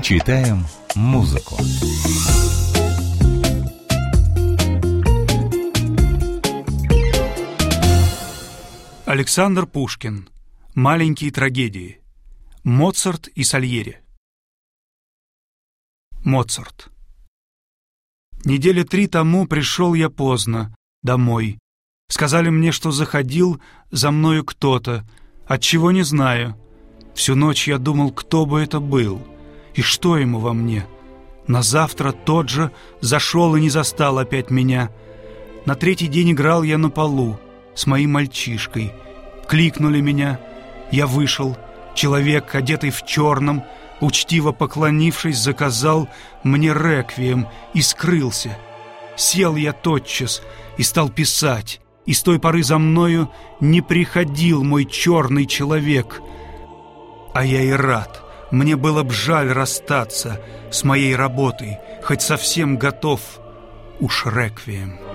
Читаем музыку. Александр Пушкин. Маленькие трагедии. Моцарт и Сальери. Моцарт. Недели 3 тому пришел я поздно домой. Сказали мне, что заходил за мною кто-то, отчего не знаю. Всю ночь я думал, кто бы это был и что ему во мне. На завтра тот же зашел и не застал опять меня. На 3-й день играл я на полу с моим мальчишкой. Кликнули меня, я вышел. Человек, одетый в черном, учтиво поклонившись, заказал мне реквием и скрылся. Сел я тотчас и стал писать, и с той поры за мною не приходил мой черный человек. А я и рад, мне было б жаль расстаться с моей работой, хоть совсем готов уж реквием.